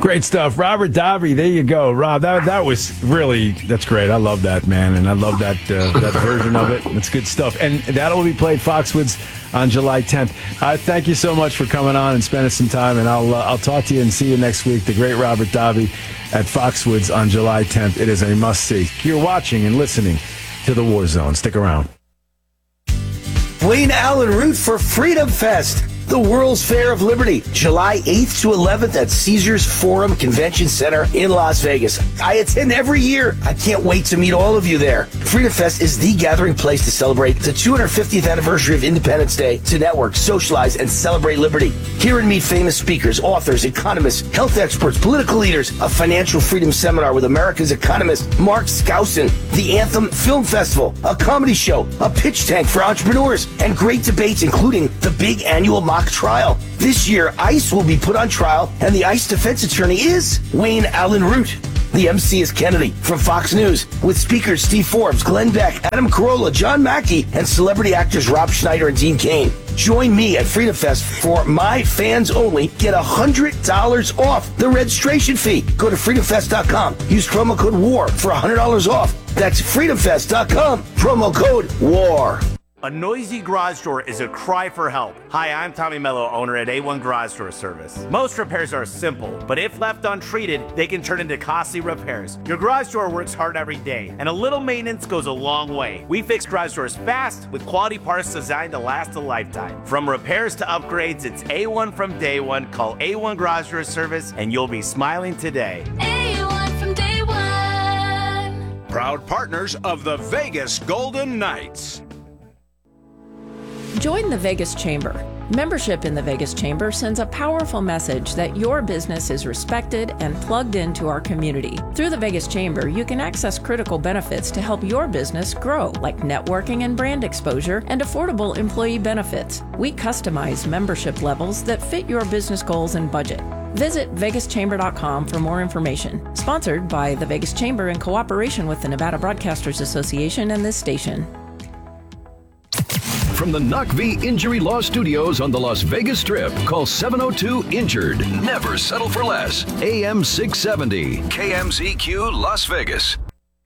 Great stuff. Robert Davi, there you go. Rob, that was really, that's great. I love that, man, and I love that version of it. That's good stuff. And that'll be played Foxwoods on July 10th. Thank you so much for coming on and spending some time, and I'll talk to you and see you next week. The great Robert Davi at Foxwoods on July 10th. It is a must-see. You're watching and listening to The War Zone. Stick around. Wayne Allen Root for Freedom Fest, the World's Fair of Liberty, July 8th to 11th at Caesars Forum Convention Center in Las Vegas. I attend every year. I can't wait to meet all of you there. Freedom Fest is the gathering place to celebrate the 250th anniversary of Independence Day, to network, socialize, and celebrate liberty. Hear and meet famous speakers, authors, economists, health experts, political leaders, a financial freedom seminar with America's economist Mark Skousen, the Anthem Film Festival, a comedy show, a pitch tank for entrepreneurs, and great debates including the big annual mock trial. This year, ICE will be put on trial, and the ICE defense attorney is Wayne Allen Root. The MC is Kennedy from Fox News, with speakers Steve Forbes, Glenn Beck, Adam Carolla, John Mackey, and celebrity actors Rob Schneider and Dean Cain. Join me at Freedom Fest for my fans only. Get $100 off the registration fee. Go to freedomfest.com. Use promo code WAR for $100 off. That's freedomfest.com. Promo code WAR. A noisy garage door is a cry for help. Hi, I'm Tommy Mello, owner at A1 Garage Door Service. Most repairs are simple, but if left untreated, they can turn into costly repairs. Your garage door works hard every day, and a little maintenance goes a long way. We fix garage doors fast with quality parts designed to last a lifetime. From repairs to upgrades, it's A1 from day one. Call A1 Garage Door Service, and you'll be smiling today. A1 from day one. Proud partners of the Vegas Golden Knights. Join the Vegas Chamber. Membership in the Vegas Chamber sends a powerful message that your business is respected and plugged into our community. Through the Vegas Chamber, you can access critical benefits to help your business grow, like networking and brand exposure and affordable employee benefits. We customize membership levels that fit your business goals and budget. Visit vegaschamber.com for more information. Sponsored by the Vegas Chamber in cooperation with the Nevada Broadcasters Association and this station. From the Knock V Injury Law Studios on the Las Vegas Strip, call 702-INJURED. Never settle for less. AM 670, KMZQ Las Vegas.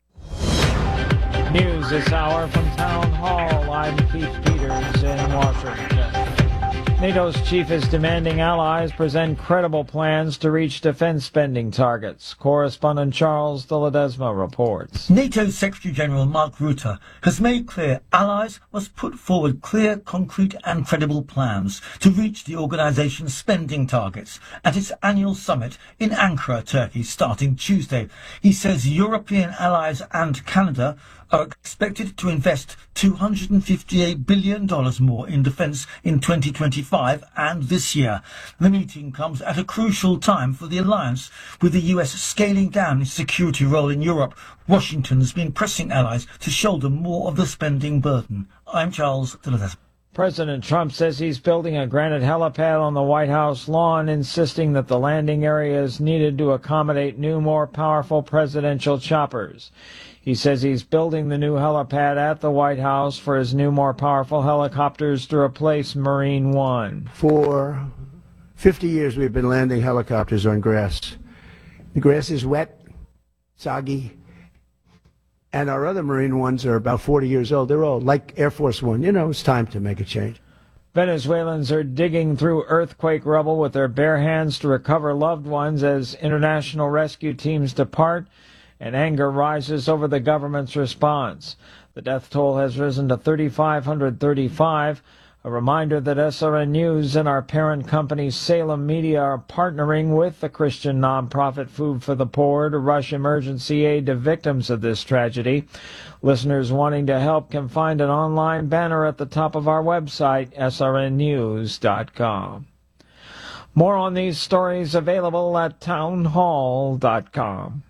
News this hour from Town Hall. I'm Keith Peters in Washington. NATO's chief is demanding allies present credible plans to reach defense spending targets. Correspondent Charles de Ledesma reports. NATO Secretary General Mark Rutte has made clear allies must put forward clear, concrete and credible plans to reach the organization's spending targets at its annual summit in Ankara, Turkey, starting Tuesday. He says European allies and Canada are expected to invest $258 billion more in defence in 2025 and this year. The meeting comes at a crucial time for the alliance, with the US scaling down its security role in Europe. Washington has been pressing allies to shoulder more of the spending burden. I'm Charles de Ledesma. President Trump says he's building a granite helipad on the White House lawn, insisting that the landing area is needed to accommodate new, more powerful presidential choppers. He says he's building the new helipad at the White House for his new, more powerful helicopters to replace Marine One. For 50 years, we've been landing helicopters on grass. The grass is wet, soggy, and our other Marine Ones are about 40 years old. They're old, like Air Force One. You know, it's time to make a change. Venezuelans are digging through earthquake rubble with their bare hands to recover loved ones as international rescue teams depart, and anger rises over the government's response. The death toll has risen to 3,535. A reminder that SRN News and our parent company Salem Media are partnering with the Christian nonprofit Food for the Poor to rush emergency aid to victims of this tragedy. Listeners wanting to help can find an online banner at the top of our website, srnnews.com. More on these stories available at townhall.com.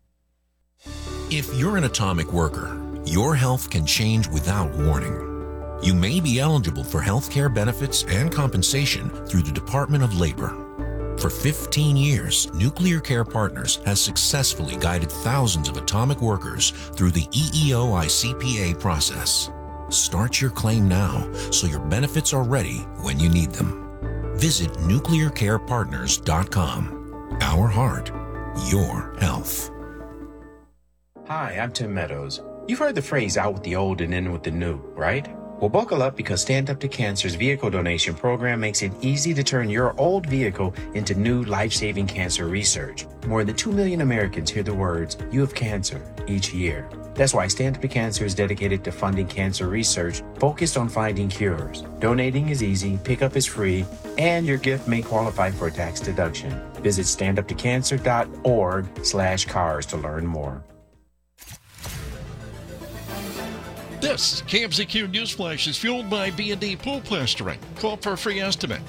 If you're an atomic worker, your health can change without warning. You may be eligible for health care benefits and compensation through the Department of Labor. For 15 years, Nuclear Care Partners has successfully guided thousands of atomic workers through the EEO-ICPA process. Start your claim now so your benefits are ready when you need them. Visit nuclearcarepartners.com. Our heart, your health. Hi, I'm Tim Meadows. You've heard the phrase out with the old and in with the new, right? Well, buckle up because Stand Up to Cancer's vehicle donation program makes it easy to turn your old vehicle into new life-saving cancer research. More than 2 million Americans hear the words, "You have cancer," each year. That's why Stand Up to Cancer is dedicated to funding cancer research focused on finding cures. Donating is easy, pickup is free, and your gift may qualify for a tax deduction. Visit standuptocancer.org/cars to learn more. This KMZQ Newsflash is fueled by B&D Pool Plastering. Call for a free estimate,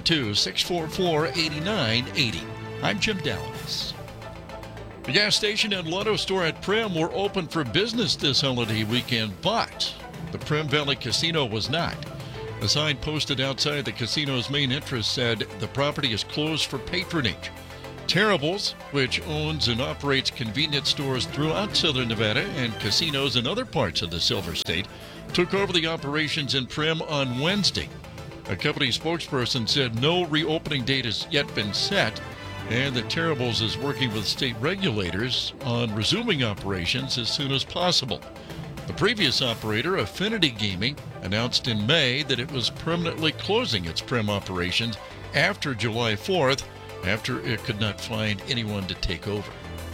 702-644-8980. I'm Jim Dallas. The gas station and lotto store at Primm were open for business this holiday weekend, but the Primm Valley Casino was not. A sign posted outside the casino's main entrance said the property is closed for patronage. Terribles, which owns and operates convenience stores throughout southern Nevada and casinos in other parts of the Silver State, took over the operations in Primm on Wednesday. A company spokesperson said no reopening date has yet been set, and that Terribles is working with state regulators on resuming operations as soon as possible. The previous operator, Affinity Gaming, announced in May that it was permanently closing its Primm operations after July 4th, after it could not find anyone to take over.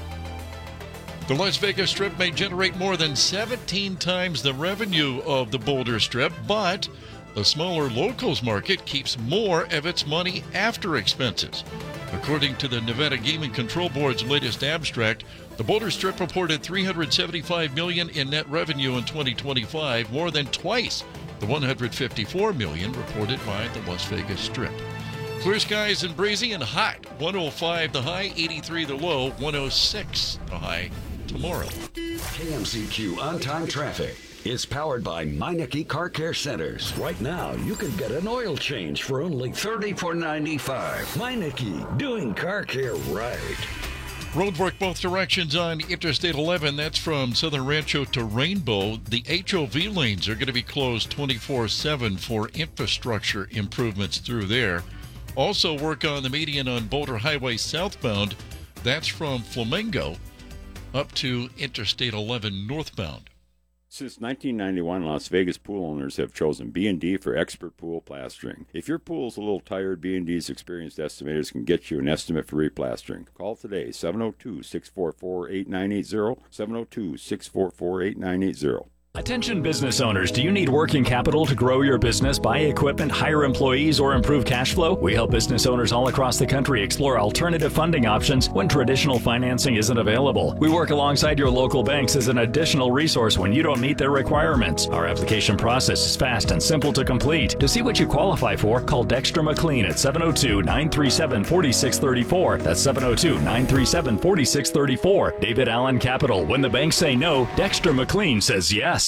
The Las Vegas Strip may generate more than 17 times the revenue of the Boulder Strip, but the smaller locals market keeps more of its money after expenses. According to the Nevada Gaming Control Board's latest abstract, the Boulder Strip reported $375 million in net revenue in 2025, more than twice the $154 million reported by the Las Vegas Strip. Clear skies and breezy and hot. 105 the high, 83 the low, 106 the high tomorrow. KMZQ on-time traffic is powered by Meineke Car Care Centers. Right now, you can get an oil change for only $34.95. Meineke, doing car care right. Road work both directions on Interstate 11. That's from Southern Rancho to Rainbow. The HOV lanes are going to be closed 24/7 for infrastructure improvements through there. Also work on the median on Boulder Highway southbound. That's from Flamingo up to Interstate 11 northbound. Since 1991, Las Vegas pool owners have chosen B&D for expert pool plastering. If your pool's a little tired, B&D's experienced estimators can get you an estimate for replastering. Call today, 702-644-8980, 702-644-8980. Attention business owners, do you need working capital to grow your business, buy equipment, hire employees, or improve cash flow? We help business owners all across the country explore alternative funding options when traditional financing isn't available. We work alongside your local banks as an additional resource when you don't meet their requirements. Our application process is fast and simple to complete. To see what you qualify for, call Dexter McLean at 702-937-4634. That's 702-937-4634. David Allen Capital. When the banks say no, Dexter McLean says yes.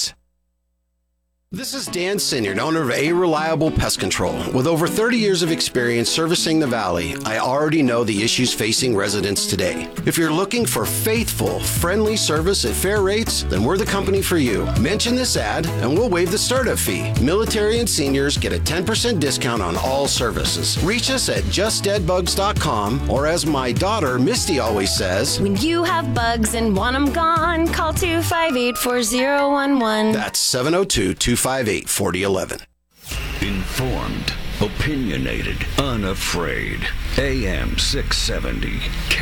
This is Dan Sinyard, owner of A Reliable Pest Control. With over 30 years of experience servicing the Valley, I already know the issues facing residents today. If you're looking for faithful, friendly service at fair rates, then we're the company for you. Mention this ad and we'll waive the startup fee. Military and seniors get a 10% discount on all services. Reach us at justdeadbugs.com, or as my daughter Misty always says, when you have bugs and want them gone, call 258-4011. That's 702-258-4011. Informed, opinionated, unafraid. AM 670,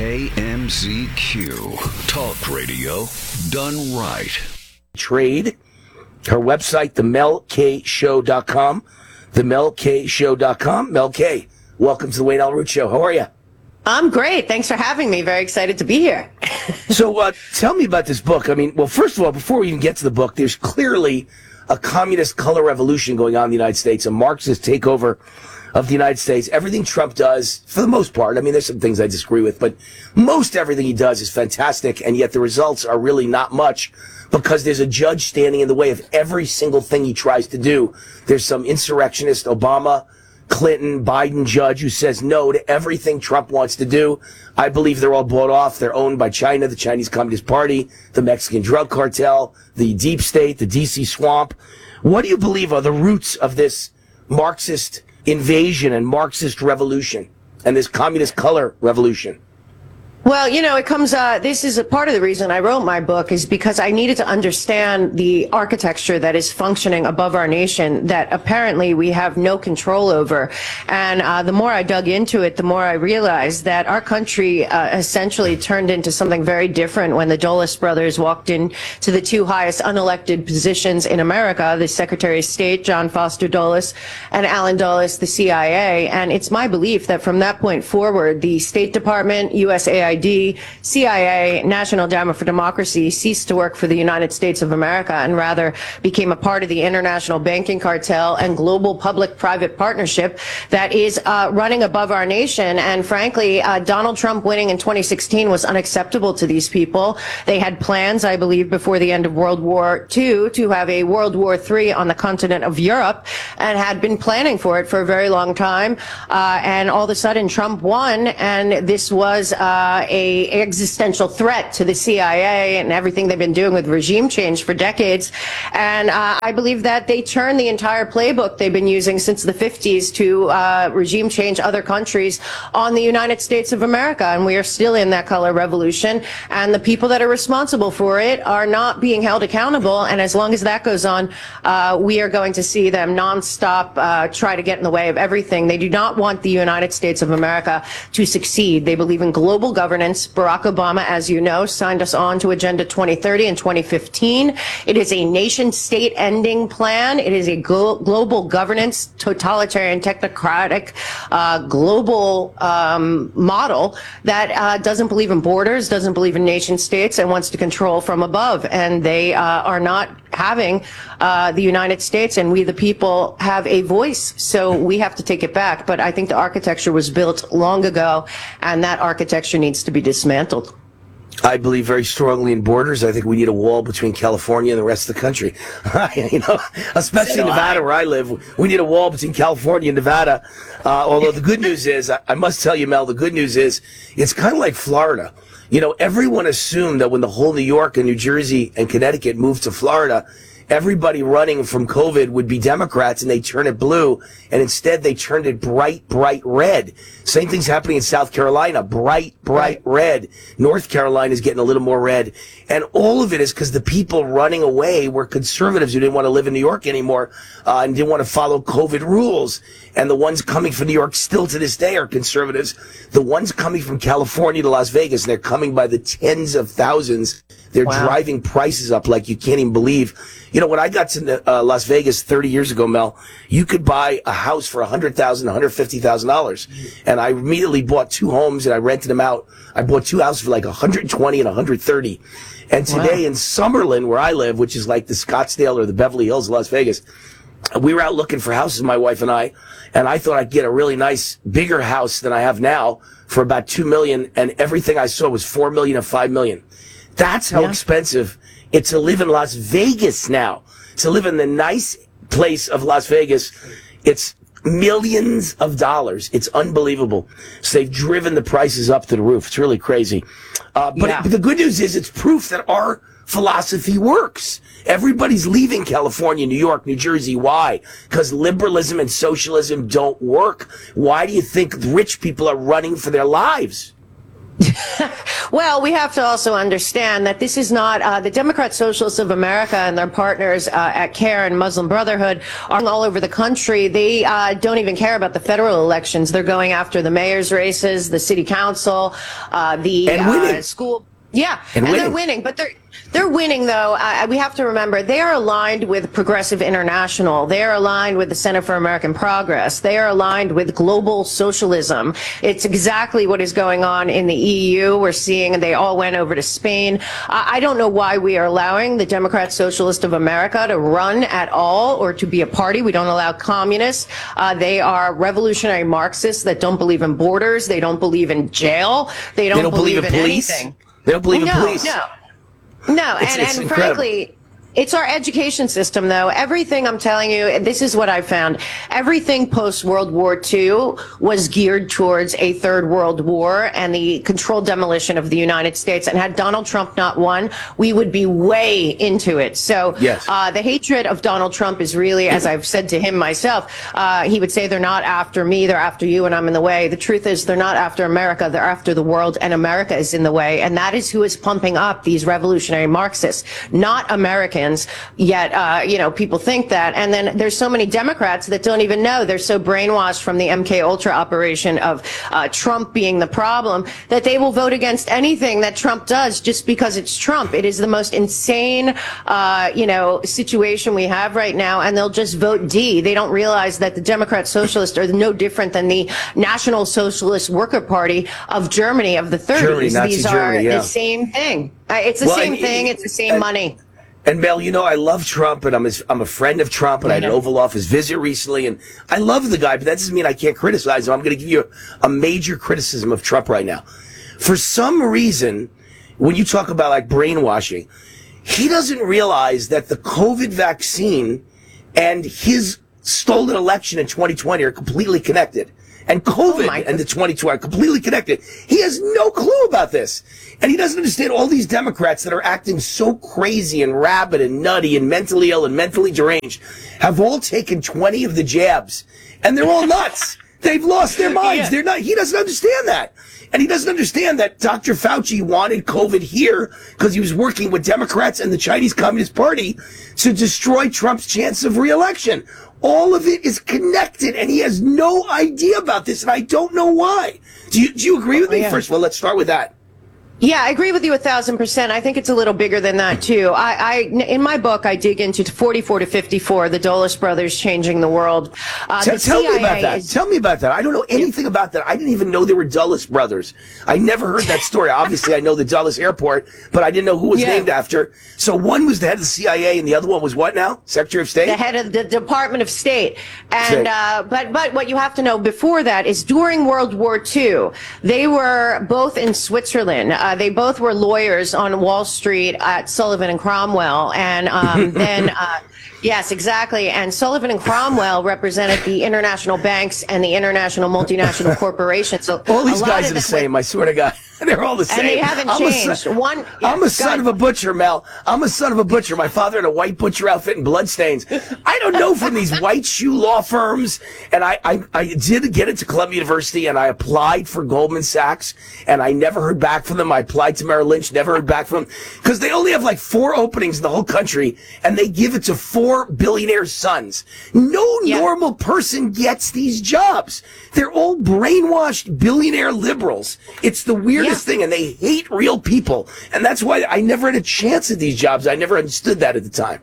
KMZQ. Talk radio done right. Trade. Her website, themelkshow.com. Themelkshow.com. Mel K, welcome to the Wayne Allyn Root Show. How are you? I'm great. Thanks for having me. Very excited to be here. So tell me about this book. I mean, well, first of all, before we even get to the book, there's clearly a communist color revolution going on in the United States, a Marxist takeover of the United States. Everything Trump does, for the most part, I mean, there's some things I disagree with, but most everything he does is fantastic, and yet the results are really not much because there's a judge standing in the way of every single thing he tries to do. There's some insurrectionist Obama, Clinton, Biden judge who says no to everything Trump wants to do. I believe they're all bought off. They're owned by China, the Chinese Communist Party, the Mexican drug cartel, the deep state, the DC swamp. What do you believe are the roots of this Marxist invasion and Marxist revolution and this communist color revolution? Well, it comes, this is a part of the reason I wrote my book is because I needed to understand the architecture that is functioning above our nation that apparently we have no control over. And the more I dug into it, the more I realized that our country essentially turned into something very different when the Dulles brothers walked into the two highest unelected positions in America, the Secretary of State, John Foster Dulles, and Allen Dulles, the CIA. And it's my belief that from that point forward, the State Department, USAID, CIA, National Endowment for Democracy ceased to work for the United States of America and rather became a part of the international banking cartel and global public-private partnership that is running above our nation. And frankly, Donald Trump winning in 2016 was unacceptable to these people. They had plans, I believe, before the end of World War II to have a World War III on the continent of Europe and had been planning for it for a very long time. And all of a sudden, Trump won, and this was a existential threat to the CIA and everything they've been doing with regime change for decades. And I believe that they turned the entire playbook they've been using since the 50s to regime change other countries on the United States of America. And we are still in that color revolution. And the people that are responsible for it are not being held accountable. And as long as that goes on, we are going to see them nonstop try to get in the way of everything. They do not want the United States of America to succeed. They believe in global governance. Barack Obama, as you know, signed us on to Agenda 2030 in 2015. It is a nation-state ending plan. It is a global governance, totalitarian, technocratic, global model that doesn't believe in borders, doesn't believe in nation-states, and wants to control from above. And they are not having the United States, and we the people have a voice, so we have to take it back. But I think the architecture was built long ago, and that architecture needs to be dismantled. I believe very strongly in borders. I think we need a wall between California and the rest of the country. Especially in Nevada, where I live, we need a wall between California and Nevada. Although the good news is, I must tell you, Mel, the good news is, it's kind of like Florida. Everyone assumed that when the whole New York and New Jersey and Connecticut moved to Florida, everybody running from COVID would be Democrats, and they turn it blue, and instead they turned it bright red. Same thing's happening in South Carolina, bright red. North Carolina is getting a little more red. And all of it is because the people running away were conservatives who didn't want to live in New York anymore and didn't want to follow COVID rules. And the ones coming from New York still to this day are conservatives. The ones coming from California to Las Vegas, and they're coming by the tens of thousands. They're driving prices up like you can't even believe. When I got to Las Vegas 30 years ago, Mel, you could buy a house for $100,000, $150,000. And I immediately bought two homes and I rented them out. I bought two houses for like $120,000 and $130,000. And today in Summerlin, where I live, which is like the Scottsdale or the Beverly Hills of Las Vegas, we were out looking for houses, my wife and I thought I'd get a really nice, bigger house than I have now for about $2 million, and everything I saw was $4 million and $5 million. That's how expensive it's to live in Las Vegas now. To live in the nice place of Las Vegas, it's millions of dollars. It's unbelievable. So they've driven the prices up to the roof. It's really crazy. But the good news is it's proof that our philosophy works. Everybody's leaving California, New York, New Jersey. Why? Because liberalism and socialism don't work. Why do you think rich people are running for their lives? Well, we have to also understand that this is not the Democrat Socialists of America and their partners at CARE and Muslim Brotherhood are all over the country. They don't even care about the federal elections. They're going after the mayor's races, the city council, the school. Yeah, and they're winning, but they're winning, though. We have to remember they are aligned with Progressive International. They are aligned with the Center for American Progress. They are aligned with global socialism. It's exactly what is going on in the EU. We're seeing they all went over to Spain. I don't know why we are allowing the Democrat Socialist of America to run at all or to be a party. We don't allow communists. They are revolutionary Marxists that don't believe in borders. They don't believe in jail. They don't believe in police. Anything. They don't believe in police. No, and frankly, It's our education system, though. Everything, I'm telling you, this is what I found. Everything post-World War II was geared towards a third world war and the controlled demolition of the United States. And had Donald Trump not won, we would be way into it. So yes. The hatred of Donald Trump is really, as I've said to him myself, he would say, they're not after me, they're after you, and I'm in the way. The truth is, they're not after America, they're after the world, and America is in the way. And that is who is pumping up these revolutionary Marxists, not Americans. Yet, people think that. And then there's so many Democrats that don't even know. They're so brainwashed from the MK Ultra operation of Trump being the problem that they will vote against anything that Trump does just because it's Trump. It is the most insane, situation we have right now. And they'll just vote D. They don't realize that the Democrat Socialists are no different than the National Socialist Worker Party of Germany of the 30s. Germany, Nazi These Germany, are the same thing. It's the same thing. It's the same money. And Mel, I love Trump, and I'm a friend of Trump, and I had an Oval Office visit recently, and I love the guy, but that doesn't mean I can't criticize him. I'm going to give you a major criticism of Trump right now. For some reason, when you talk about like brainwashing, he doesn't realize that the COVID vaccine and his stolen election in 2020 are completely connected. And COVID and the 2020 are completely connected. He has no clue about this. And he doesn't understand all these Democrats that are acting so crazy and rabid and nutty and mentally ill and mentally deranged have all taken 20 of the jabs. And they're all nuts. They've lost their minds. They're not. He doesn't understand that. And he doesn't understand that Dr. Fauci wanted COVID here because he was working with Democrats and the Chinese Communist Party to destroy Trump's chance of re-election. All of it is connected, and he has no idea about this, and I don't know why. Do you agree with me? First of all, let's start with that. Yeah, I agree with you 1,000%. I think it's a little bigger than that, too. In my book, I dig into 44 to 54, the Dulles brothers changing the world. Tell me about that. Tell me about that. I don't know anything about that. I didn't even know they were Dulles brothers. I never heard that story. Obviously, I know the Dulles Airport, but I didn't know who was named after. So one was the head of the CIA, and the other one was what now? Secretary of State? The head of the Department of State. And but what you have to know before that is during World War II, they were both in Switzerland. They both were lawyers on Wall Street at Sullivan and Cromwell. And then, yes, exactly. And Sullivan and Cromwell represented the international banks and the international multinational corporations. So all these guys are the same, I swear to God. They're all the same. And they haven't changed. I'm a son of a butcher, Mel. I'm a son of a butcher. My father had a white butcher outfit and bloodstains. I don't know from these white shoe law firms. And I did get into Columbia University, and I applied for Goldman Sachs, and I never heard back from them. I applied to Merrill Lynch, never heard back from them. Because they only have like 4 openings in the whole country, and they give it to 4 billionaires' sons. No normal person gets these jobs. They're all brainwashed billionaire liberals. It's the weirdest thing, and they hate real people. And that's why I never had a chance at these jobs. I never understood that at the time.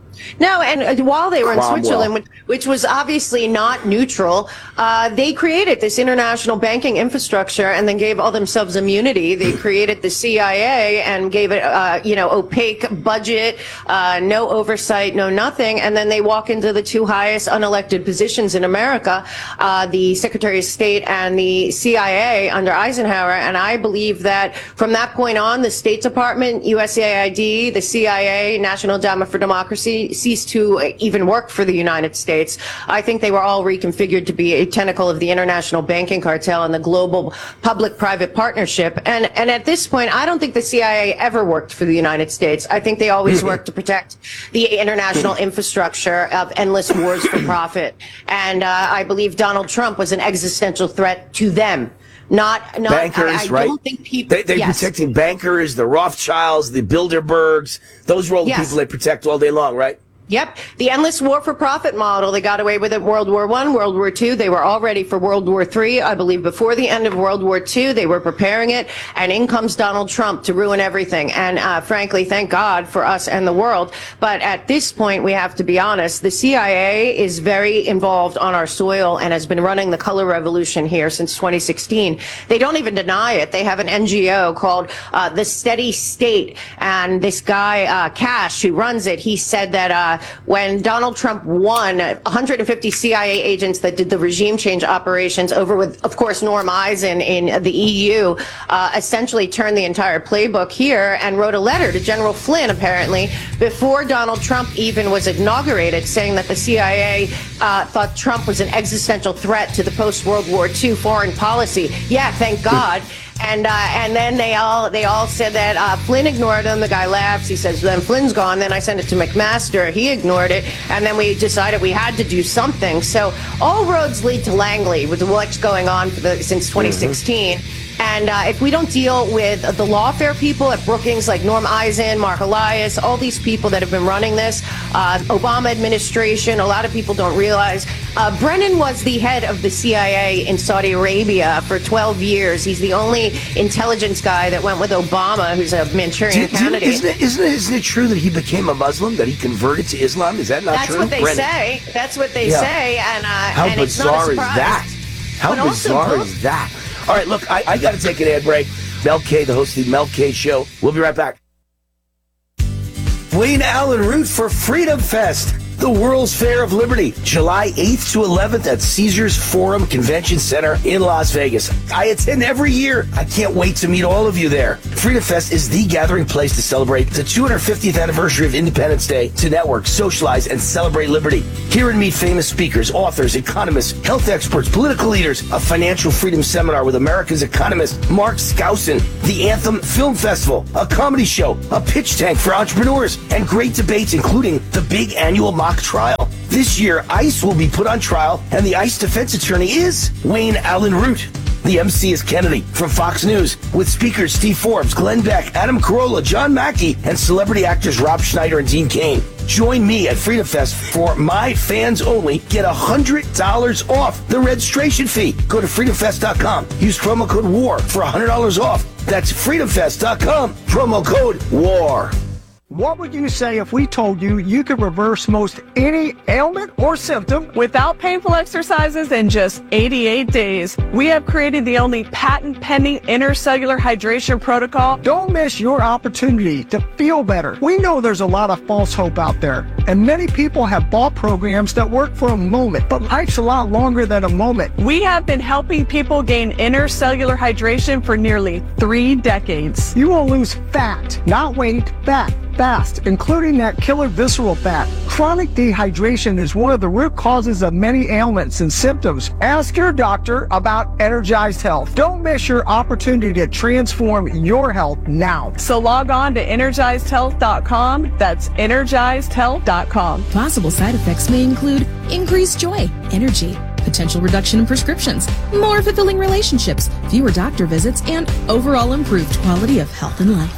No, and while they were in Switzerland, which was obviously not neutral, they created this international banking infrastructure and then gave all themselves immunity. They created the CIA and gave it, opaque budget, no oversight, no nothing. And then they walk into the 2 highest unelected positions in America, the Secretary of State and the CIA under Eisenhower. And I believe that from that point on, the State Department, USAID, the CIA, National Endowment for Democracy, ceased to even work for the United States. I think they were all reconfigured to be a tentacle of the international banking cartel and the global public-private partnership. And at this point, I don't think the CIA ever worked for the United States. I think they always worked to protect the international infrastructure of endless wars for profit. And I believe Donald Trump was an existential threat to them. Not bankers, I right? Don't think people. They're protecting bankers, the Rothschilds, the Bilderbergs. Those are all the people they protect all day long, right? Yep. The endless war for profit model, they got away with it World War I, World War II. They were all ready for World War III. I believe before the end of World War II, they were preparing it. And in comes Donald Trump to ruin everything. And frankly, thank God for us and the world. But at this point, we have to be honest. The CIA is very involved on our soil and has been running the color revolution here since 2016. They don't even deny it. They have an NGO called the Steady State. And this guy, Cash, who runs it, he said that when Donald Trump won, 150 CIA agents that did the regime change operations over with, of course, Norm Eisen in the EU, essentially turned the entire playbook here and wrote a letter to General Flynn, apparently, before Donald Trump even was inaugurated, saying that the CIA thought Trump was an existential threat to the post-World War II foreign policy. Yeah, thank God. And then they all said that Flynn ignored him. The guy laughs. He says, then Flynn's gone. Then I sent it to McMaster. He ignored it. And then we decided we had to do something. So all roads lead to Langley with what's going on since 2016. And if we don't deal with the lawfare people at Brookings, like Norm Eisen, Mark Elias, all these people that have been running this, Obama administration, a lot of people don't realize, Brennan was the head of the CIA in Saudi Arabia for 12 years. He's the only intelligence guy that went with Obama, who's a Manchurian candidate. Isn't it true that he became a Muslim, that he converted to Islam? Is that not true? That's what they say. That's what they say. And, how and it's not a bizarre is surprise. that? How bizarre is that? All right, look, I got to take an ad break. Mel K, the host of the Mel K Show. We'll be right back. Wayne Allen Root for Freedom Fest, the World's Fair of Liberty, July 8th to 11th at Caesars Forum Convention Center in Las Vegas. I attend every year. I can't wait to meet all of you there. Freedom Fest is the gathering place to celebrate the 250th anniversary of Independence Day, to network, socialize, and celebrate liberty. Hear and meet famous speakers, authors, economists, health experts, political leaders, a financial freedom seminar with America's economist Mark Skousen, the Anthem Film Festival, a comedy show, a pitch tank for entrepreneurs, and great debates, including the big annual mock trial. This year, ICE will be put on trial, and the ICE defense attorney is Wayne Allen Root. The MC is Kennedy from Fox News, with speakers Steve Forbes, Glenn Beck, Adam Carolla, John Mackey, and celebrity actors Rob Schneider and Dean Cain. Join me at Freedom Fest for My Fans Only. Get $100 off the registration fee. Go to freedomfest.com. Use promo code WAR for $100 off. That's freedomfest.com. Promo code WAR. What would you say if we told you you could reverse most any ailment or symptom without painful exercises in just 88 days? We have created the only patent-pending intercellular hydration protocol. Don't miss your opportunity to feel better. We know there's a lot of false hope out there, and many people have bought programs that work for a moment, but life's a lot longer than a moment. We have been helping people gain intercellular hydration for nearly 3 decades. You will lose fat, not weight, fat. Fast, including that killer visceral fat. Chronic dehydration is one of the root causes of many ailments and symptoms. Ask your doctor about Energized Health. Don't miss your opportunity to transform your health now. So log on to EnergizedHealth.com. That's EnergizedHealth.com. Possible side effects may include increased joy, energy, potential reduction in prescriptions, more fulfilling relationships, fewer doctor visits, and overall improved quality of health and life.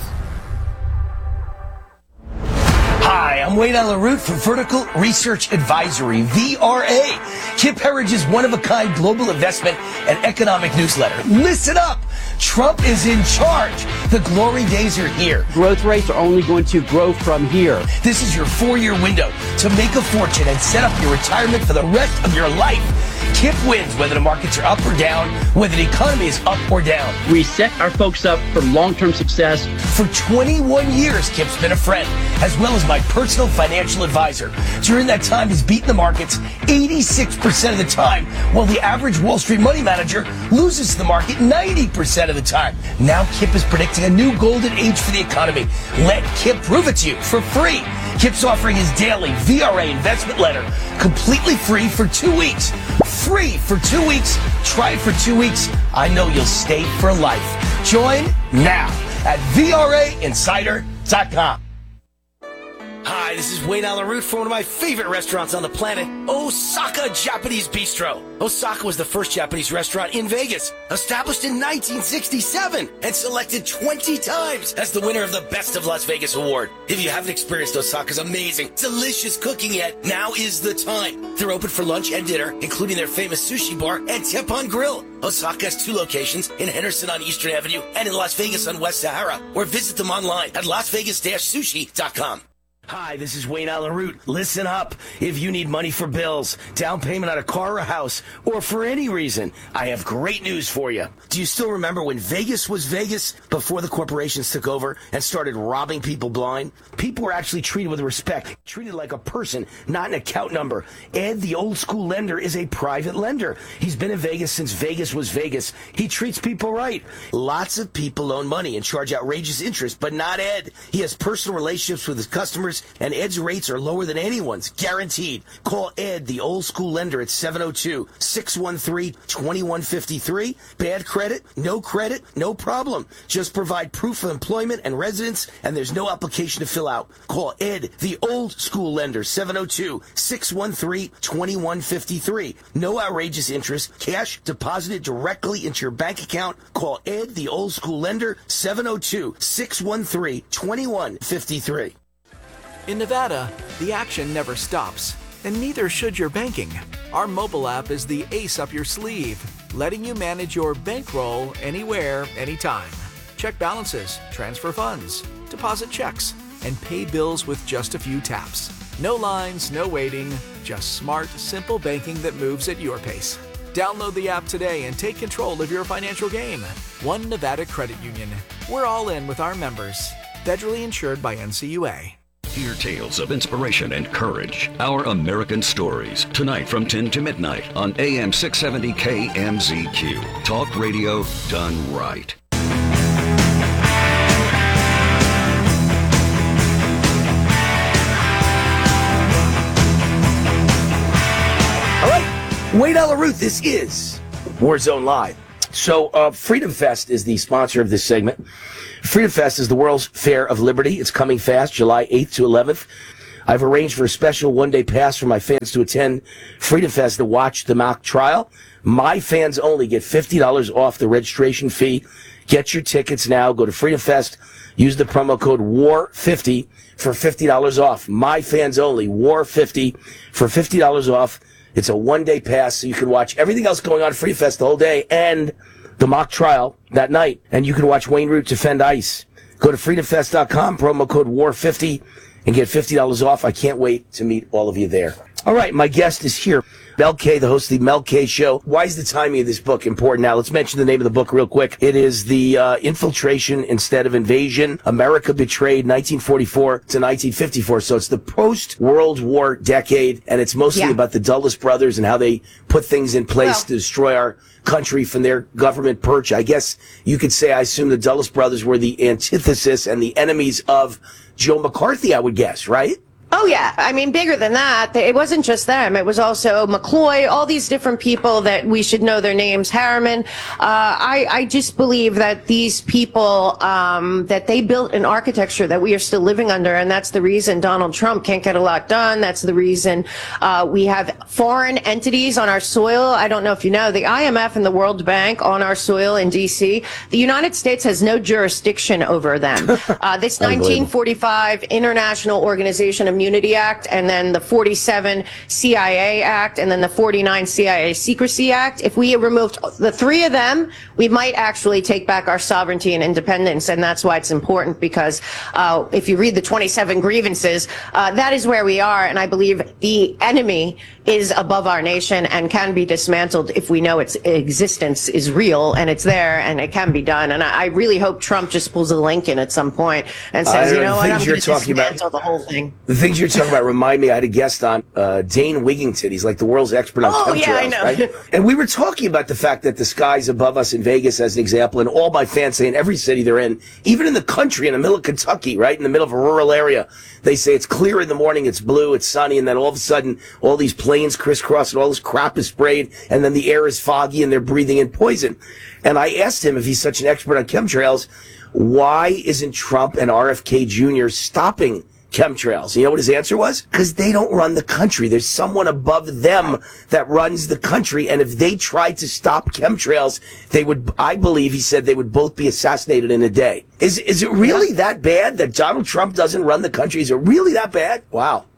Hi, I'm Wayne Allen Root for Vertical Research Advisory, VRA, Kip Herridge's one-of-a-kind global investment and economic newsletter. Listen up! Trump is in charge. The glory days are here. Growth rates are only going to grow from here. This is your 4-year window to make a fortune and set up your retirement for the rest of your life. Kip wins whether the markets are up or down, whether the economy is up or down. We set our folks up for long-term success. For 21 years, Kip's been a friend, as well as my personal financial advisor. During that time, he's beaten the markets 86% of the time, while the average Wall Street money manager loses the market 90% of the time. Now Kip is predicting a new golden age for the economy. Let Kip prove it to you for free. Kip's offering his daily VRA investment letter completely free for 2 weeks. Free for 2 weeks. Try it for 2 weeks. I know you'll stay for life. Join now at VRAinsider.com. Hi, this is Wayne Allen Root for one of my favorite restaurants on the planet, Osaka Japanese Bistro. Osaka was the first Japanese restaurant in Vegas, established in 1967 and selected 20 times as the winner of the Best of Las Vegas award. If you haven't experienced Osaka's amazing, delicious cooking yet, now is the time. They're open for lunch and dinner, including their famous sushi bar and Teppanyaki Grill. Osaka has 2 locations in Henderson on Eastern Avenue and in Las Vegas on West Sahara, or visit them online at lasvegas-sushi.com. Hi, this is Wayne Allen Root. Listen up. If you need money for bills, down payment on a car or a house, or for any reason, I have great news for you. Do you still remember when Vegas was Vegas before the corporations took over and started robbing people blind? People were actually treated with respect, treated like a person, not an account number. Ed, the old school lender, is a private lender. He's been in Vegas since Vegas was Vegas. He treats people right. Lots of people loan money and charge outrageous interest, but not Ed. He has personal relationships with his customers, and Ed's rates are lower than anyone's, guaranteed. Call Ed, the old school lender, at 702-613-2153. Bad credit? No problem. Just provide proof of employment and residence, and there's no application to fill out. Call Ed, the old school lender, 702-613-2153. No outrageous interest. Cash deposited directly into your bank account. Call Ed, the old school lender, 702-613-2153. In Nevada, the action never stops, and neither should your banking. Our mobile app is the ace up your sleeve, letting you manage your bankroll anywhere, anytime. Check balances, transfer funds, deposit checks, and pay bills with just a few taps. No lines, no waiting, just smart, simple banking that moves at your pace. Download the app today and take control of your financial game. One Nevada Credit Union. We're all in with our members. Federally insured by NCUA. Hear tales of inspiration and courage. Our American Stories. Tonight from 10 to midnight on AM 670 KMZQ. Talk radio done right. All right. Wayne Allen Root, this is Warzone Live. So Freedom Fest is the sponsor of this segment. Freedom Fest is the World's Fair of Liberty. It's coming fast, July 8th to 11th. I've arranged for a special one-day pass for my fans to attend Freedom Fest to watch the mock trial. My fans only get $50 off the registration fee. Get your tickets now. Go to Freedom Fest. Use the promo code WAR50 for $50 off. My fans only, WAR50 for $50 off. It's a one-day pass, so you can watch everything else going on at Freedom Fest the whole day and the mock trial that night. And you can watch Wayne Root defend ICE. Go to freedomfest.com, promo code WAR50, and get $50 off. I can't wait to meet all of you there. All right, my guest is here. Mel K, the host of the Mel K Show. Why is the timing of this book important? Now, let's mention the name of the book real quick. It is The Infiltration Instead of Invasion, America Betrayed, 1944 to 1954. So it's the post-World War decade, and it's mostly about the Dulles brothers and how they put things in place to destroy our country from their government perch. I guess you could say, I assume the Dulles brothers were the antithesis and the enemies of Joe McCarthy, I would guess, right? Oh, yeah. I mean, bigger than that. It wasn't just them. It was also McCloy, all these different people that we should know their names, Harriman. I just believe that these people, that they built an architecture that we are still living under, and that's the reason Donald Trump can't get a lot done. That's the reason we have foreign entities on our soil. I don't know if you know, the IMF and the World Bank on our soil in D.C. The United States has no jurisdiction over them. This 1945 International Organization of Immunity Act, and then the 47 CIA Act, and then the 49 CIA Secrecy Act. If we removed the three of them, we might actually take back our sovereignty and independence, and that's why it's important, because if you read the 27 grievances, that is where we are, and I believe the enemy is above our nation and can be dismantled if we know its existence is real and it's there and it can be done. And I really hope Trump just pulls a Lincoln at some point and says, you know what, I'm going to dismantle the whole thing. The things you're talking about remind me, I had a guest on, Dane Wigington. He's like the world's expert on chemtrails, yeah, I know. Right? And we were talking about the fact that the sky's above us in Vegas as an example, and all my fans say in every city they're in, even in the country, in the middle of Kentucky, right, in the middle of a rural area, they say it's clear in the morning, it's blue, it's sunny, and then all of a sudden, all these planes crisscross and all this crap is sprayed, and then the air is foggy and they're breathing in poison. And I asked him, if he's such an expert on chemtrails, why isn't Trump and RFK Jr. stopping chemtrails? You know what his answer was? Because they don't run the country. There's someone above them that runs the country, and if they tried to stop chemtrails, they would, I believe he said, they would both be assassinated in a day. Is it really that bad that Donald Trump doesn't run the country? Is it really that bad? Wow.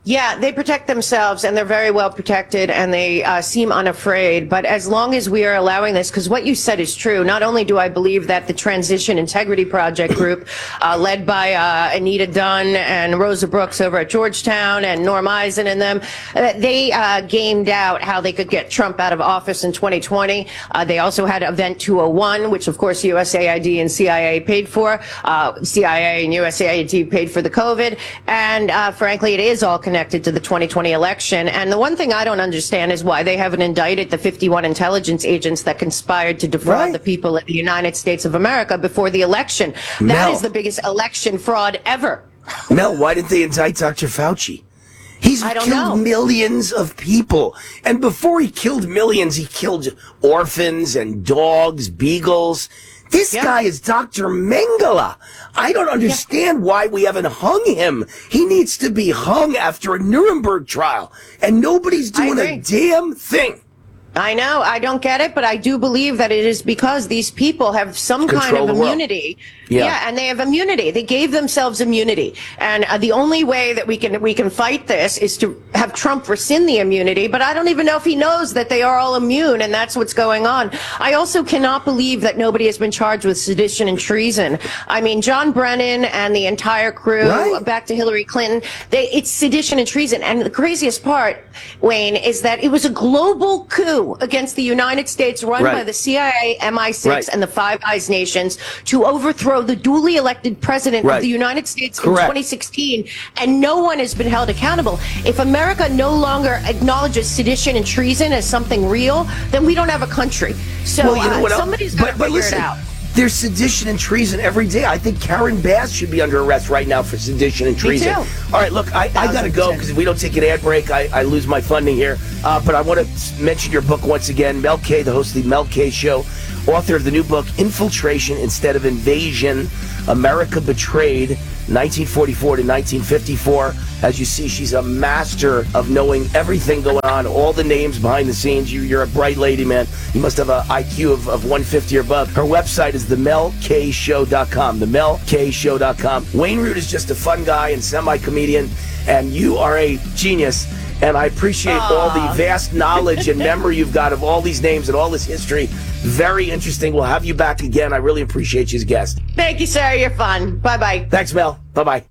Yeah, they protect themselves, and they're very well protected, and they seem unafraid. But as long as we are allowing this, because what you said is true, not only do I believe that the Transition Integrity Project group, led by Anita Dunn and Rosa Brooks over at Georgetown and Norm Eisen and them, they gamed out how they could get Trump out of office in 2020. They also had Event 201, which, of course, USAID and CIA paid for. CIA and USAID paid for the COVID. And frankly, it is all connected to the 2020 election. And the one thing I don't understand is why they haven't indicted the 51 intelligence agents that conspired to defraud the people of the United States of America before the election. That is the biggest election fraud ever. Mel, why didn't they indict Dr. Fauci? He's killed millions of people. And before he killed millions, he killed orphans and dogs, beagles. This guy is Dr. Mengele. I don't understand why we haven't hung him. He needs to be hung after a Nuremberg trial. And nobody's doing a damn thing. I know. I don't get it, but I do believe that it is because these people have some kind of immunity. Yeah, and they have immunity. They gave themselves immunity. And the only way that we can fight this is to have Trump rescind the immunity, but I don't even know if he knows that they are all immune, and that's what's going on. I also cannot believe that nobody has been charged with sedition and treason. I mean, John Brennan and the entire crew, back to Hillary Clinton, it's sedition and treason. And the craziest part, Wayne, is that it was a global coup against the United States run by the CIA, MI6, and the Five Eyes nations to overthrow the duly elected president of the United States in 2016, and no one has been held accountable. If America no longer acknowledges sedition and treason as something real, then we don't have a country. So somebody's got to figure it out. There's sedition and treason every day. I think Karen Bass should be under arrest right now for sedition and treason. Me too. All right, look, I got to go because if we don't take an ad break, I lose my funding here. But I want to mention your book once again. Mel K, the host of the Mel K Show, author of the new book, Infiltration Instead of Invasion, America Betrayed, 1944 to 1954. As you see, she's a master of knowing everything going on, all the names behind the scenes. You're a bright lady, man. You must have an IQ of 150 or above. Her website is themelkshow.com, themelkshow.com. Wayne Root is just a fun guy and semi-comedian, and you are a genius. And I appreciate all the vast knowledge and memory you've got of all these names and all this history. Very interesting. We'll have you back again. I really appreciate you as a guest. Thank you, sir. You're fun. Bye-bye. Thanks, Mel. Bye-bye.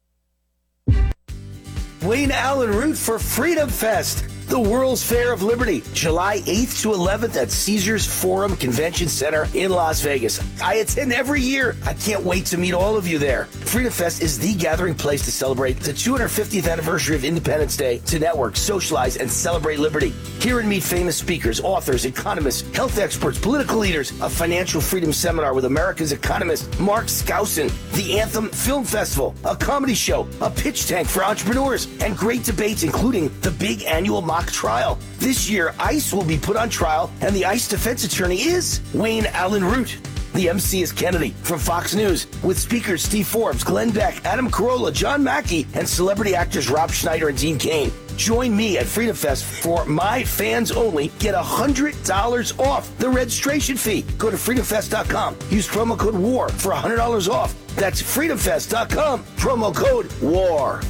Wayne Allen Root for Freedom Fest, the World's Fair of Liberty, July 8th to 11th at Caesars Forum Convention Center in Las Vegas. I attend every year. I can't wait to meet all of you there. Freedom Fest is the gathering place to celebrate the 250th anniversary of Independence Day, to network, socialize, and celebrate liberty. Hear and meet famous speakers, authors, economists, health experts, political leaders, a financial freedom seminar with America's economist Mark Skousen, the Anthem Film Festival, a comedy show, a pitch tank for entrepreneurs, and great debates including the big annual mock trial. This year, ICE will be put on trial, and the ICE defense attorney is Wayne Allen Root. The MC is Kennedy from Fox News, with speakers Steve Forbes, Glenn Beck, Adam Carolla, John Mackey, and celebrity actors Rob Schneider and Dean Cain. Join me at Freedom Fest for my fans only. Get $100 off the registration fee. Go to freedomfest.com. Use promo code WAR for $100 off. That's freedomfest.com. Promo code WAR.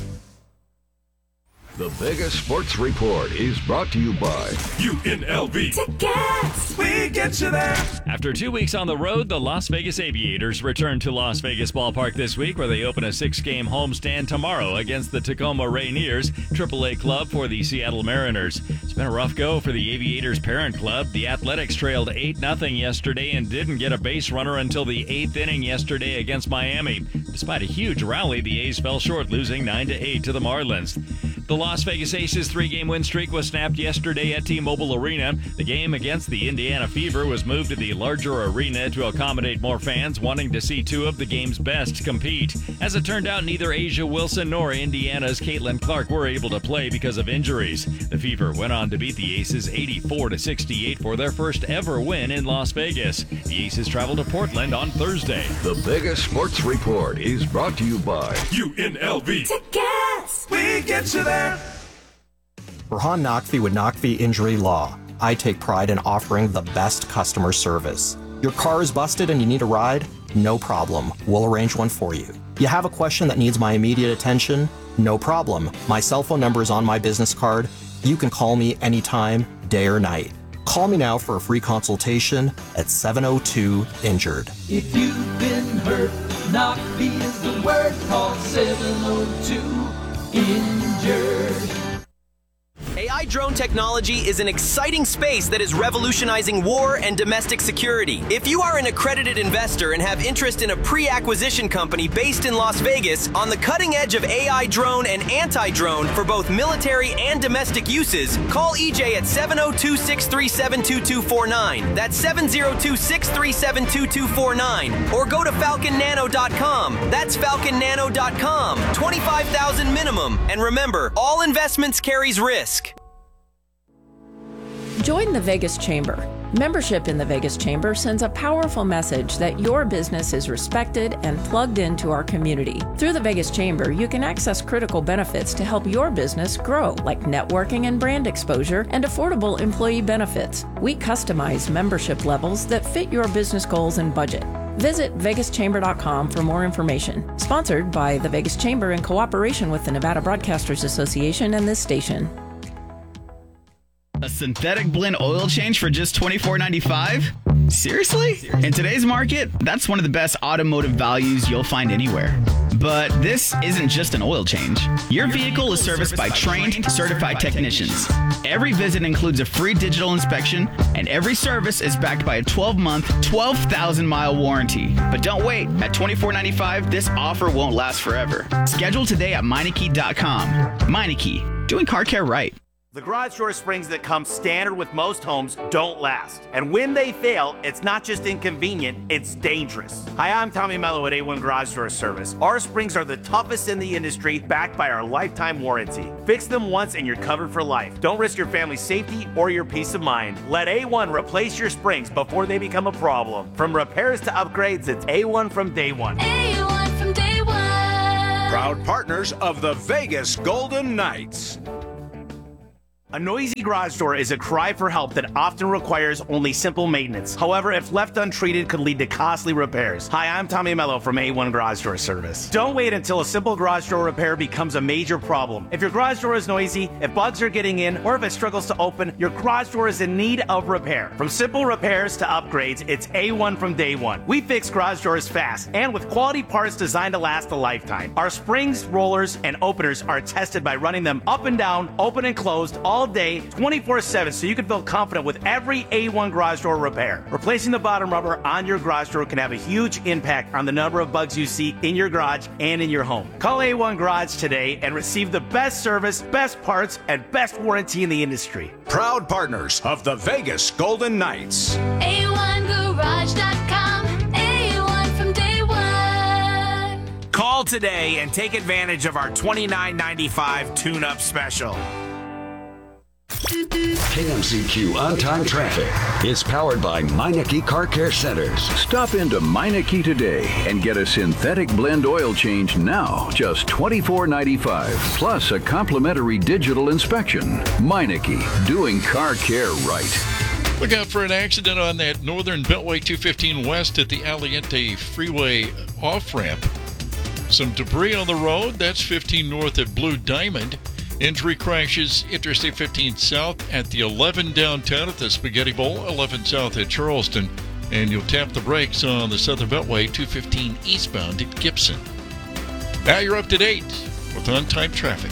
The Vegas Sports Report is brought to you by UNLV. Tickets! We get you there. After 2 weeks on the road, the Las Vegas Aviators return to Las Vegas Ballpark this week, where they open a 6-game homestand tomorrow against the Tacoma Rainiers, AAA club for the Seattle Mariners. It's been a rough go for the Aviators' parent club. The Athletics trailed 8-0 yesterday and didn't get a base runner until the 8th inning yesterday against Miami. Despite a huge rally, the A's fell short, losing 9-8 to the Marlins. The Las Vegas Aces' 3-game win streak was snapped yesterday at T-Mobile Arena. The game against the Indiana Fever was moved to the larger arena to accommodate more fans wanting to see two of the game's best compete. As it turned out, neither Asia Wilson nor Indiana's Caitlin Clark were able to play because of injuries. The Fever went on to beat the Aces 84-68 for their first ever win in Las Vegas. The Aces travel to Portland on Thursday. The Vegas Sports Report is brought to you by UNLV. Tickets! We get you there. Rahan Naqvi with Naqvi Injury Law. I take pride in offering the best customer service. Your car is busted and you need a ride? No problem. We'll arrange one for you. You have a question that needs my immediate attention? No problem. My cell phone number is on my business card. You can call me anytime, day or night. Call me now for a free consultation at 702-INJURED. If you've been hurt, NOCV is the word. Call 702-INJURED. AI drone technology is an exciting space that is revolutionizing war and domestic security. If you are an accredited investor and have interest in a pre-acquisition company based in Las Vegas on the cutting edge of AI drone and anti-drone for both military and domestic uses, call EJ at 702-637-2249. That's 702-637-2249. Or go to falconnano.com. That's falconnano.com. $25,000 minimum. And remember, all investments carries risk. Join the Vegas Chamber. Membership in the Vegas Chamber sends a powerful message that your business is respected and plugged into our community. Through the Vegas Chamber, you can access critical benefits to help your business grow, like networking and brand exposure and affordable employee benefits. We customize membership levels that fit your business goals and budget. Visit vegaschamber.com for more information. Sponsored by the Vegas Chamber in cooperation with the Nevada Broadcasters Association and this station. A synthetic blend oil change for just $24.95? Seriously? In today's market, that's one of the best automotive values you'll find anywhere. But this isn't just an oil change. Your vehicle is serviced by trained, certified technicians. Every visit includes a free digital inspection, and every service is backed by a 12-month, 12,000-mile warranty. But don't wait. At $24.95, this offer won't last forever. Schedule today at Meineke.com. Meineke, doing car care right. The garage door springs that come standard with most homes don't last. And when they fail, it's not just inconvenient, it's dangerous. Hi, I'm Tommy Mello at A1 Garage Door Service. Our springs are the toughest in the industry, backed by our lifetime warranty. Fix them once and you're covered for life. Don't risk your family's safety or your peace of mind. Let A1 replace your springs before they become a problem. From repairs to upgrades, it's A1 from day one. A1 from day one. Proud partners of the Vegas Golden Knights. A noisy garage door is a cry for help that often requires only simple maintenance. However, if left untreated, could lead to costly repairs. Hi, I'm Tommy Mello from A1 Garage Door Service. Don't wait until a simple garage door repair becomes a major problem. If your garage door is noisy, if bugs are getting in, or if it struggles to open, your garage door is in need of repair. From simple repairs to upgrades, it's A1 from day one. We fix garage doors fast and with quality parts designed to last a lifetime. Our springs, rollers, and openers are tested by running them up and down, open and closed, all day, 24/7, so you can feel confident with every A1 garage door repair. Replacing the bottom rubber on your garage door can have a huge impact on the number of bugs you see in your garage and in your home. Call A1 Garage today and receive the best service, best parts, and best warranty in the industry. Proud partners of the Vegas Golden Knights. A1Garage.com. A1 from day one. Call today and take advantage of our $29.95 tune-up special. KMCQ On-Time Traffic is powered by Meineke Car Care Centers. Stop into Meineke today and get a synthetic blend oil change now, just $24.95, plus a complimentary digital inspection. Meineke, doing car care right. Look out for an accident on that Northern Beltway 215 West at the Aliente Freeway off-ramp. Some debris on the road. That's 15 north at Blue Diamond. Injury crashes Interstate 15 south at the 11 downtown at the Spaghetti Bowl, 11 south at Charleston. And you'll tap the brakes on the Southern Beltway 215 eastbound at Gibson. Now you're up to date with on-time traffic.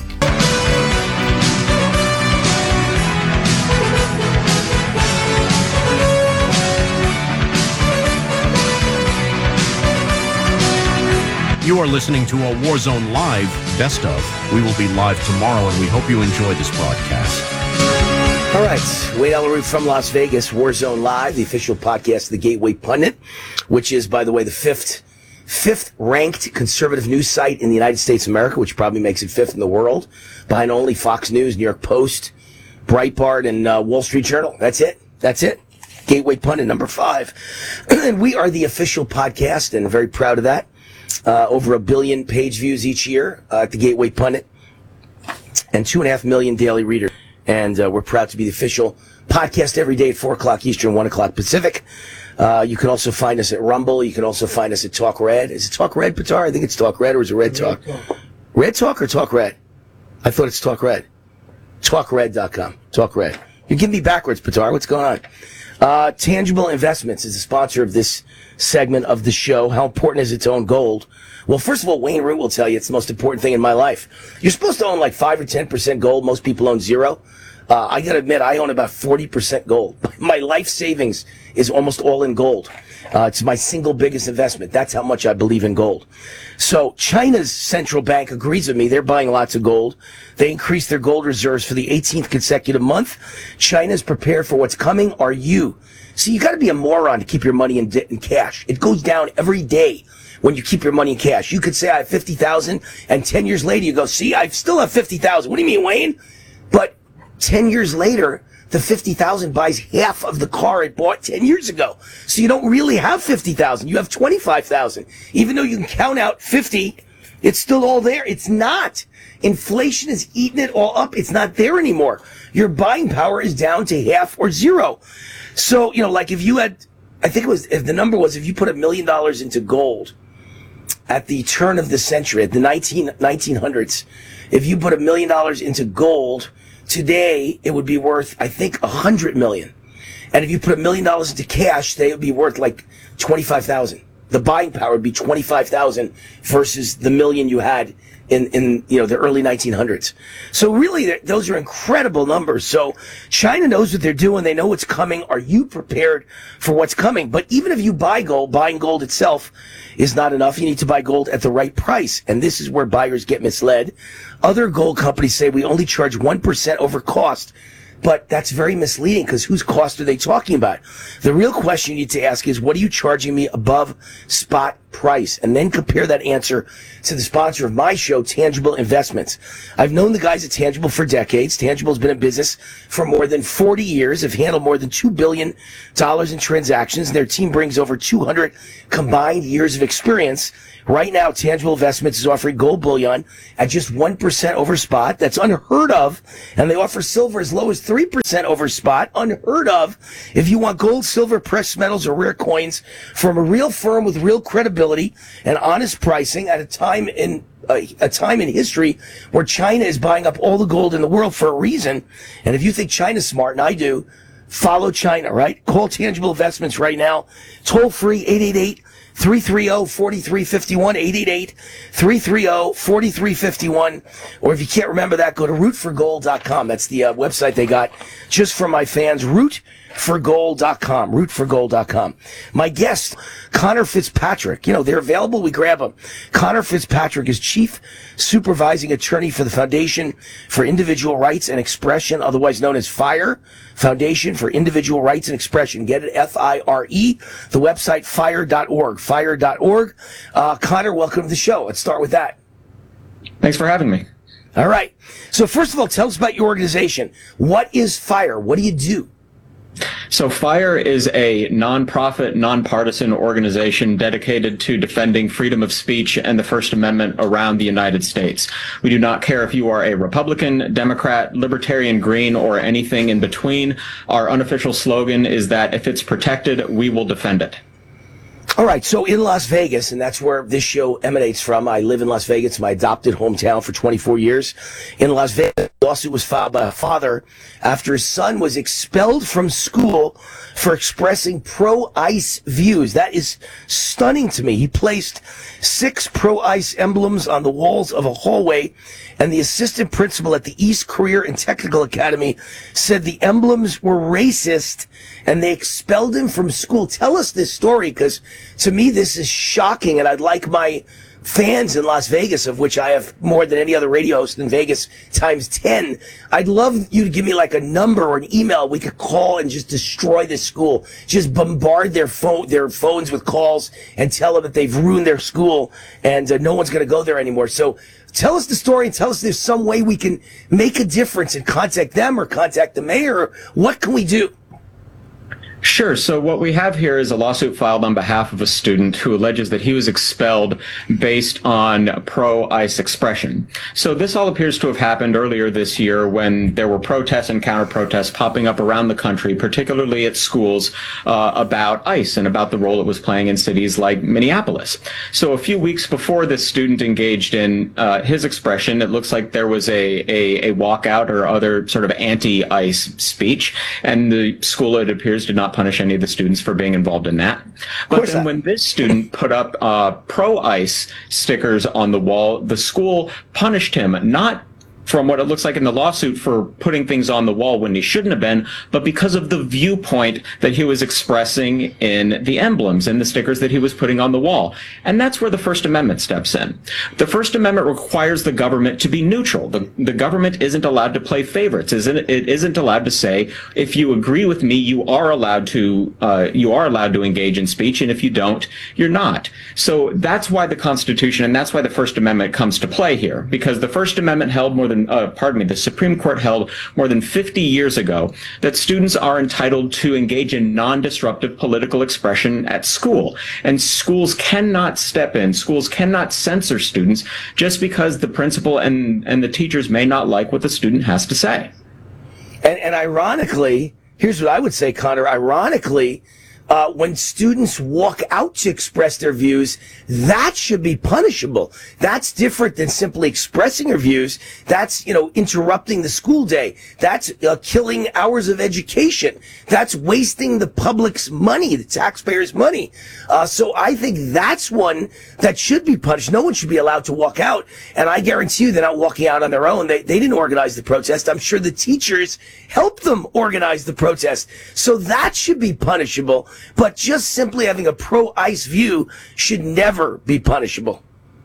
You are listening to a Warzone Live Best Of. We will be live tomorrow, and we hope you enjoy this broadcast. All right, Wade Ellery from Las Vegas, Warzone Live, the official podcast of the Gateway Pundit, which is, by the way, the fifth ranked conservative news site in the United States of America, which probably makes it fifth in the world, behind only Fox News, New York Post, Breitbart, and Wall Street Journal. That's it. Gateway Pundit, number 5. And we are the official podcast, and I'm very proud of that. Over 1 billion page views each year at the Gateway Pundit, and 2.5 million daily readers. And we're proud to be the official podcast every day at 4 o'clock Eastern, 1 o'clock Pacific You can also find us at Rumble. You can also find us at Talk Red. Is it Talk Red, Pitar? I think it's Talk Red, or is it Red Talk? Red Talk or Talk Red? I thought it's Talk Red. TalkRed.com. Talk Red. You're giving me backwards, Pitar. What's going on? Tangible Investments is the sponsor of this segment of the show. How important is it to own gold? Well, first of all, Wayne Root will tell you it's the most important thing in my life. You're supposed to own like 5 or 10% gold. Most people own 0. I got to admit, I own about 40% gold. My life savings is almost all in gold. It's my single biggest investment. That's how much I believe in gold. So China's central bank agrees with me. They're buying lots of gold. They increased their gold reserves for the 18th consecutive month. China's prepared for what's coming. Are you? See, you got to be a moron to keep your money in cash. It goes down every day when you keep your money in cash. You could say I have 50,000, and 10 years later you go, see, I still have 50,000. What do you mean, Wayne? But 10 years later, the 50,000 buys half of the car it bought 10 years ago. So you don't really have 50,000. You have 25,000. Even though you can count out 50, it's still all there. It's not. Inflation has eaten it all up. It's not there anymore. Your buying power is down to half or 0. So, like if you had, I think it was, if the number was, if you put $1 million into gold at the turn of the century, at the 1900s, if you put $1 million into gold, today, it would be worth, I think, $100 million. And if you put $1 million into cash, they would be worth like $25,000. The buying power would be $25,000 versus the million you had in the early 1900s. So really, those are incredible numbers. So China knows what they're doing. They know what's coming. Are you prepared for what's coming? But even if you buy gold, buying gold itself is not enough. You need to buy gold at the right price. And this is where buyers get misled. Other gold companies say we only charge 1% over cost. But that's very misleading because whose cost are they talking about? The real question you need to ask is, what are you charging me above spot price? And then compare that answer to the sponsor of my show, Tangible Investments. I've known the guys at Tangible for decades. Tangible's been in business for more than 40 years, have handled more than $2 billion in transactions, and their team brings over 200 combined years of experience. Right now, Tangible Investments is offering gold bullion at just 1% over spot. That's unheard of. And they offer silver as low as 3% over spot. Unheard of. If you want gold, silver, precious metals, or rare coins from a real firm with real credibility and honest pricing at a time in history where China is buying up all the gold in the world for a reason. And if you think China's smart, and I do, follow China, right? Call Tangible Investments right now. Toll free, 888-330-4351, 888-330-4351. Or if you can't remember that, go to rootforgold.com. That's the website they got just for my fans. Rootforgold.com. Rootforgold.com. My guest, Connor Fitzpatrick. They're available. We grab them. Connor Fitzpatrick is Chief Supervising Attorney for the Foundation for Individual Rights and Expression, otherwise known as FIRE, Foundation for Individual Rights and Expression. Get it, FIRE. The website, fire.org. Fire.org. Connor, welcome to the show. Let's start with that. Thanks for having me. All right. So first of all, tell us about your organization. What is FIRE? What do you do? So FIRE is a nonprofit, nonpartisan organization dedicated to defending freedom of speech and the First Amendment around the United States. We do not care if you are a Republican, Democrat, Libertarian, Green, or anything in between. Our unofficial slogan is that if it's protected, we will defend it. All right, so in Las Vegas, and that's where this show emanates from. I live in Las Vegas, my adopted hometown, for 24 years. In Las Vegas, a lawsuit was filed by a father after his son was expelled from school for expressing pro-ICE views. That is stunning to me. He placed 6 pro-ICE emblems on the walls of a hallway, and the assistant principal at the East Career and Technical Academy said the emblems were racist, and they expelled him from school. Tell us this story, because to me this is shocking, and I'd like my fans in Las Vegas, of which I have more than any other radio host in Vegas times 10. I'd love you to give me like a number or an email we could call and just destroy this school. Just bombard their phones with calls and tell them that they've ruined their school and no one's going to go there anymore. So tell us the story and tell us if there's some way we can make a difference and contact them or contact the mayor. What can we do? Sure. So what we have here is a lawsuit filed on behalf of a student who alleges that he was expelled based on pro-ICE expression. So this all appears to have happened earlier this year when there were protests and counter-protests popping up around the country, particularly at schools, about ICE and about the role it was playing in cities like Minneapolis. So a few weeks before this student engaged in his expression, it looks like there was a walkout or other sort of anti-ICE speech, and the school, it appears, did not punish any of the students for being involved in that. But then when this student put up pro-ICE stickers on the wall, the school punished him, not from what it looks like in the lawsuit for putting things on the wall when he shouldn't have been, but because of the viewpoint that he was expressing in the emblems and the stickers that he was putting on the wall. And that's where the First Amendment steps in. The First Amendment requires the government to be neutral. The government isn't allowed to play favorites. It isn't allowed to say, if you agree with me, you are allowed to engage in speech, and if you don't, you're not. So that's why the Constitution and that's why the First Amendment comes to play here, because the First Amendment held the Supreme Court held more than 50 years ago that students are entitled to engage in non-disruptive political expression at school. And schools cannot step in, schools cannot censor students just because the principal and the teachers may not like what the student has to say. And ironically, here's what I would say, Connor, ironically, when students walk out to express their views, that should be punishable. That's different than simply expressing your views. That's, interrupting the school day. That's killing hours of education. That's wasting the public's money, the taxpayers' money. So I think that's one that should be punished. No one should be allowed to walk out. And I guarantee you they're not walking out on their own. They didn't organize the protest. I'm sure the teachers helped them organize the protest. So that should be punishable. But just simply having a pro-ICE view should never be punishable.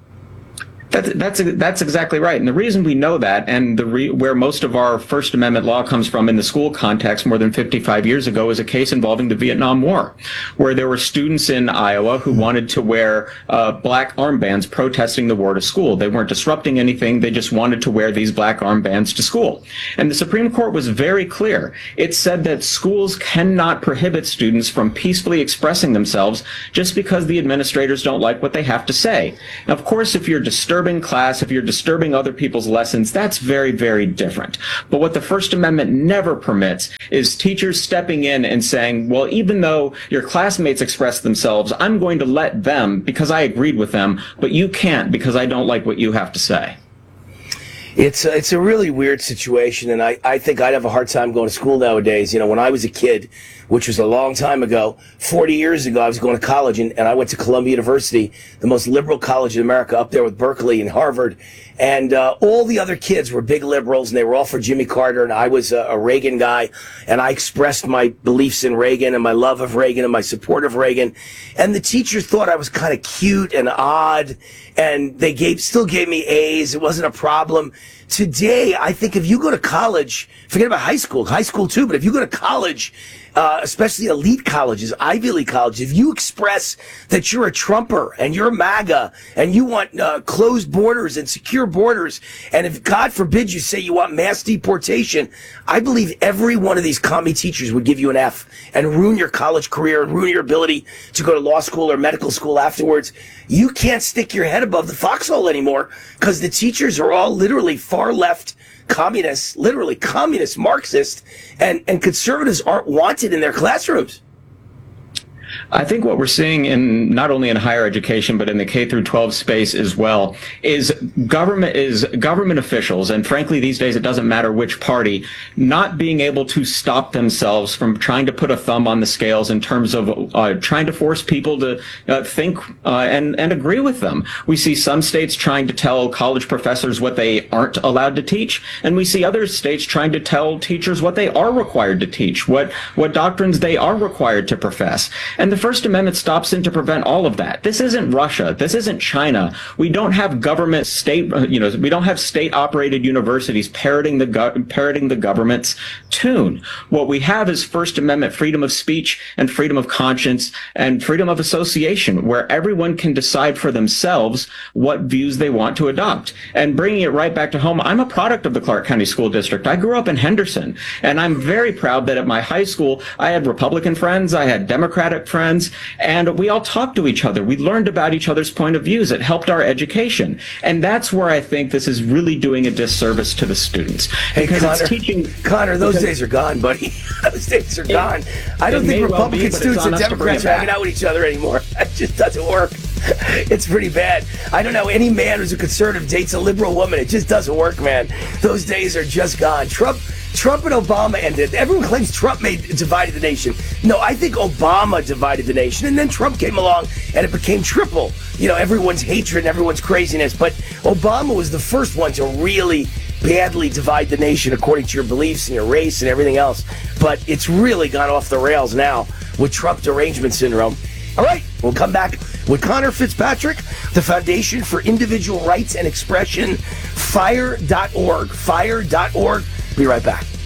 That's exactly right. And the reason we know that, and where most of our First Amendment law comes from in the school context more than 55 years ago, is a case involving the Vietnam War, where there were students in Iowa who wanted to wear black armbands protesting the war to school. They weren't disrupting anything. They just wanted to wear these black armbands to school. And the Supreme Court was very clear. It said that schools cannot prohibit students from peacefully expressing themselves just because the administrators don't like what they have to say. Now, of course, if you're disturbing class, if you're disturbing other people's lessons, that's very, very different. But what the First Amendment never permits is teachers stepping in and saying, well, even though your classmates express themselves, I'm going to let them because I agreed with them, but you can't because I don't like what you have to say. It's a really weird situation, and I think I'd have a hard time going to school nowadays. When I was a kid, which was a long time ago, 40 years ago, I was going to college, and I went to Columbia University, the most liberal college in America, up there with Berkeley and Harvard. And all the other kids were big liberals, and they were all for Jimmy Carter, and I was a Reagan guy, and I expressed my beliefs in Reagan and my love of Reagan and my support of Reagan. And the teachers thought I was kind of cute and odd, and they still gave me A's. It wasn't a problem. Today, I think if you go to college, forget about high school too, but if you go to college, especially elite colleges, Ivy League colleges, if you express that you're a Trumper and you're MAGA and you want closed borders and secure borders, and if God forbid you say you want mass deportation, I believe every one of these commie teachers would give you an F and ruin your college career and ruin your ability to go to law school or medical school afterwards. You can't stick your head above the foxhole anymore because the teachers are all literally far left communists, literally communist, Marxist, and conservatives aren't wanted in their classrooms. I think what we're seeing in not only in higher education, but in the K through 12 space as well, is government officials, and frankly, these days it doesn't matter which party, not being able to stop themselves from trying to put a thumb on the scales in terms of trying to force people to think and agree with them. We see some states trying to tell college professors what they aren't allowed to teach, and we see other states trying to tell teachers what they are required to teach, what doctrines they are required to profess. And the First Amendment stops in to prevent all of that. This isn't Russia. This isn't China. We don't have government we don't have state-operated universities parroting the government's tune. What we have is First Amendment freedom of speech and freedom of conscience and freedom of association, where everyone can decide for themselves what views they want to adopt. And bringing it right back to home, I'm a product of the Clark County School District. I grew up in Henderson, and I'm very proud that at my high school, I had Republican friends, I had Democratic friends, and we all talked to each other. We learned about each other's point of views. It helped our education. And that's where I think this is really doing a disservice to the students. Hey, Connor, those days are gone, buddy. Those days are gone. I don't think Republican students and Democrats are hanging out with each other anymore. It just doesn't work. It's pretty bad. I don't know any man who's a conservative dates a liberal woman. It just doesn't work, man. Those days are just gone. Trump and Obama ended. Everyone claims Trump divided the nation. No, I think Obama divided the nation, and then Trump came along, and it became triple. Everyone's hatred and everyone's craziness. But Obama was the first one to really badly divide the nation according to your beliefs and your race and everything else. But it's really gone off the rails now with Trump derangement syndrome. All right, we'll come back with Connor Fitzpatrick, the Foundation for Individual Rights and Expression, fire.org. Fire.org. Be right back.